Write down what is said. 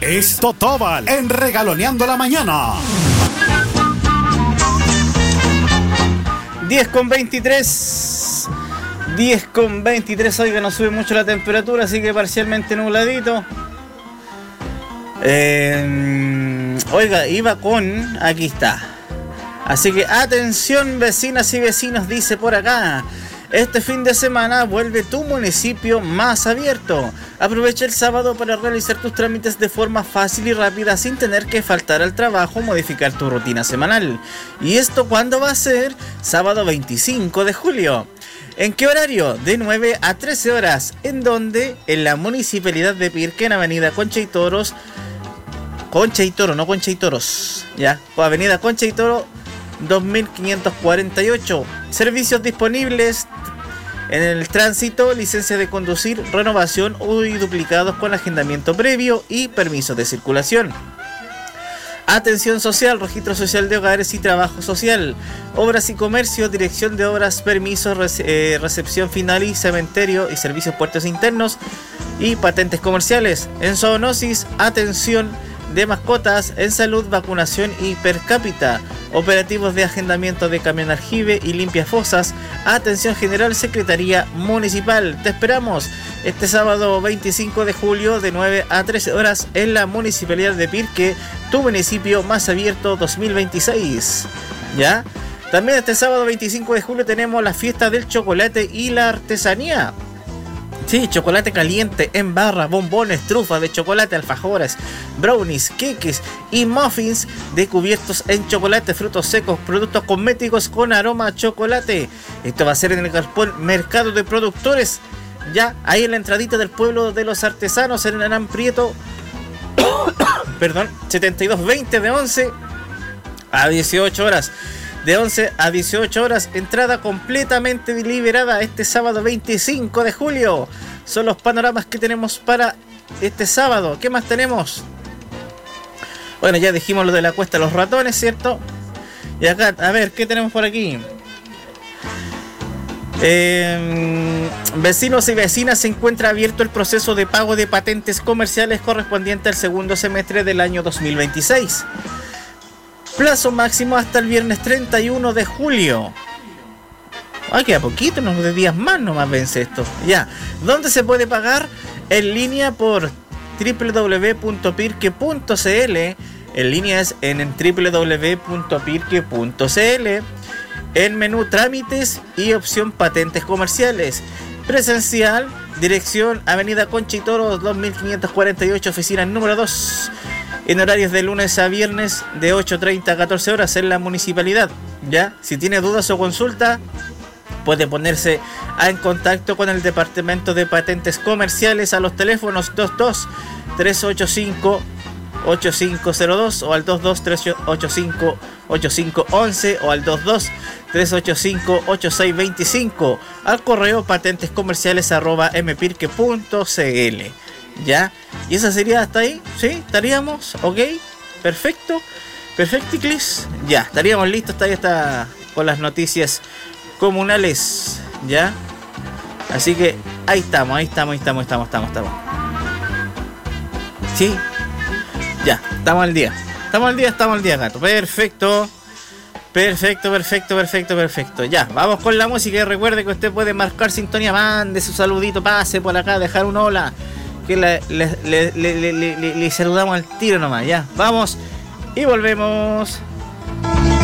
Es Totóbal en Regaloneando la Mañana. 10:23. 10:23. Oiga, no sube mucho la temperatura, así que parcialmente nubladito. Oiga, iba con... Aquí está. Así que atención, vecinas y vecinos, dice por acá. Este fin de semana vuelve tu municipio más abierto. Aprovecha el sábado para realizar tus trámites de forma fácil y rápida sin tener que faltar al trabajo o modificar tu rutina semanal. ¿Y esto cuándo va a ser? Sábado 25 de julio. ¿En qué horario? De 9 a 13 horas. ¿En dónde? En la Municipalidad de Pirque, en Avenida Concha y Toros. Concha y Toro, no Concha y Toros. Ya, Avenida Concha y Toro 2548. Servicios disponibles en el tránsito, licencia de conducir, renovación y duplicados con agendamiento previo y permiso de circulación. Atención social, registro social de hogares y trabajo social, obras y comercio, dirección de obras, permisos, recepción final y cementerio y servicios puertos internos y patentes comerciales. En zoonosis, atención de mascotas, en salud, vacunación y per cápita, operativos de agendamiento de camión aljibe y limpia fosas, atención general, Secretaría Municipal. Te esperamos este sábado 25 de julio de 9 a 13 horas en la Municipalidad de Pirque, tu municipio más abierto 2026. ¿Ya? También este sábado 25 de julio tenemos la fiesta del chocolate y la artesanía. Sí, chocolate caliente en barra, bombones, trufas de chocolate, alfajores, brownies, queques y muffins de cubiertos en chocolate, frutos secos, productos cosméticos con aroma a chocolate. Esto va a ser en el Galpón Mercado de Productores, ya ahí en la entradita del pueblo de los artesanos, en Hernán Prieto, perdón, 7220, de 11 a 18 horas. De 11 a 18 horas, entrada completamente liberada este sábado 25 de julio. Son los panoramas que tenemos para este sábado. ¿Qué más tenemos? Bueno, ya dijimos lo de la Cuesta de los Ratones, ¿cierto? Y acá, a ver, ¿qué tenemos por aquí? Vecinos y vecinas, se encuentra abierto el proceso de pago de patentes comerciales correspondiente al segundo semestre del año 2026. Plazo máximo hasta el viernes 31 de julio. Ay, queda poquito, unos 10 días más nomás vence esto. Ya. ¿Dónde se puede pagar? En línea por www.pirque.cl. En línea es en www.pirque.cl. En menú trámites y opción patentes comerciales. Presencial, dirección Avenida Concha y Toro 2548, oficina número 2. En horarios de lunes a viernes de 8:30 a 14 horas en la municipalidad. ¿Ya? Si tiene dudas o consulta, puede ponerse en contacto con el Departamento de Patentes Comerciales a los teléfonos 22-385-8502 o al 22-385-8511 o al 22-385-8625, al correo patentescomerciales@mpirque.cl. ¿Ya? Y esa sería hasta ahí, ¿sí? ¿Estaríamos? ¿Ok? Perfecto. Perfecticlis. Ya, estaríamos listos hasta ahí está con las noticias comunales. ¿Ya? Así que ahí estamos. ¿Sí? Ya, estamos al día, gato. Perfecto. Ya, vamos con la música y recuerde que usted puede marcar sintonía, mande su saludito, pase por acá, dejar un hola. Que le saludamos al tiro nomás, ya. Vamos y volvemos.